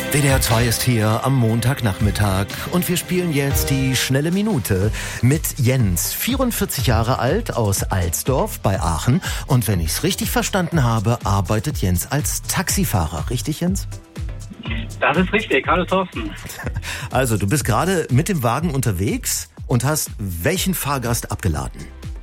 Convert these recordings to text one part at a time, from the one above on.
WDR 2 ist hier am Montagnachmittag und wir spielen jetzt die schnelle Minute mit Jens, 44 Jahre alt, aus Alsdorf bei Aachen. Und wenn ich es richtig verstanden habe, arbeitet Jens als Taxifahrer. Richtig, Jens? Das ist richtig. Hallo Thorsten. Also, du bist gerade mit dem Wagen unterwegs und hast welchen Fahrgast abgeladen?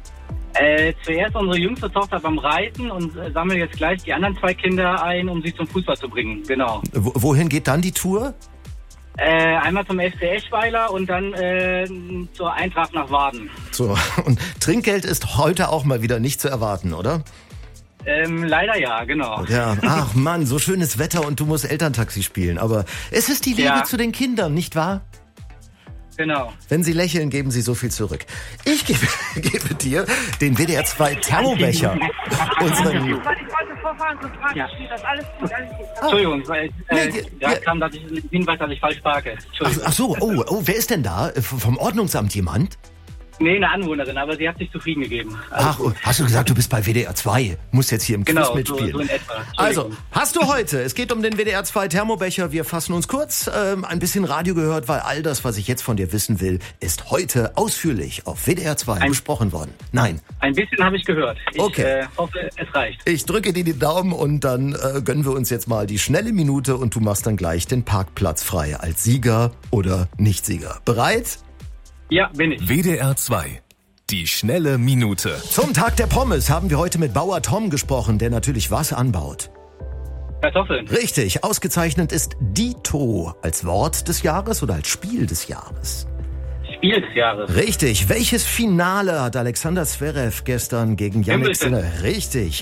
Zuerst unsere jüngste Tochter beim Reiten und sammle jetzt gleich die anderen 2 Kinder ein, um sie zum Fußball zu bringen. Genau. Wohin geht dann die Tour? Einmal zum FC Eschweiler und dann zur Eintracht nach Waden. So, und Trinkgeld ist heute auch mal wieder nicht zu erwarten, oder? Leider ja, genau. Ja, ach Mann, so schönes Wetter und du musst Elterntaxi spielen. Aber es ist die Liebe zu den Kindern, nicht wahr? Genau. Wenn sie lächeln, geben sie so viel zurück. Ich gebe dir den WDR 2 Thermobecher. Ich wollte vorfahren, so fragen, das alles gut, alles gut. Entschuldigung, weil gerade kam, dass ich einen Hinweis, dass ich falsch parke. Ach so, wer ist denn da? Vom Ordnungsamt jemand? Nee, eine Anwohnerin, aber sie hat sich zufrieden gegeben. Ach, hast du gesagt, du bist bei WDR 2? Musst jetzt hier im Quiz mitspielen. So in etwa. Also, hast du heute, es geht um den WDR 2 Thermobecher, wir fassen uns kurz, ein bisschen Radio gehört, weil all das, was ich jetzt von dir wissen will, ist heute ausführlich auf WDR 2 besprochen worden. Nein. Ein bisschen habe ich gehört. Ich okay. Hoffe, es reicht. Ich drücke dir die Daumen und dann gönnen wir uns jetzt mal die schnelle Minute und du machst dann gleich den Parkplatz frei als Sieger oder Nicht-Sieger. Bereit? Ja, bin ich. WDR 2. Die schnelle Minute. Zum Tag der Pommes haben wir heute mit Bauer Tom gesprochen, der natürlich was anbaut. Kartoffeln. Richtig, ausgezeichnet ist Dito als Wort des Jahres oder als Spiel des Jahres. Spiel des Jahres. Richtig, welches Finale hat Alexander Zverev gestern gegen Jannik Sinner? Richtig.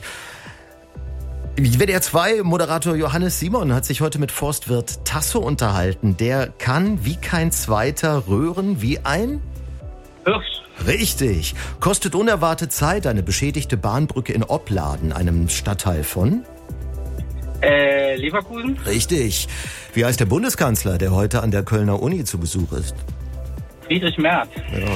WDR 2 Moderator Johannes Simon hat sich heute mit Forstwirt Tasso unterhalten. Der kann wie kein zweiter röhren wie ein Hirsch. Richtig. Kostet unerwartet Zeit eine beschädigte Bahnbrücke in Opladen, einem Stadtteil von Leverkusen. Richtig. Wie heißt der Bundeskanzler, der heute an der Kölner Uni zu Besuch ist? Friedrich Merz. Ja.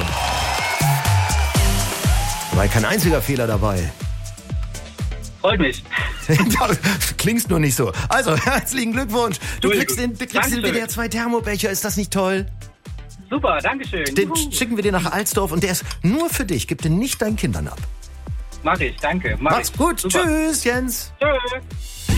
War kein einziger Fehler dabei. Freut mich. Klingst nur nicht so. Also, herzlichen Glückwunsch. Du kriegst den WDR 2 Thermobecher. Ist das nicht toll? Super, dankeschön. Den schicken wir dir nach Alsdorf und der ist nur für dich. Gib den nicht deinen Kindern ab. Mach ich, danke. Mach's gut. Super. Tschüss, Jens. Tschüss.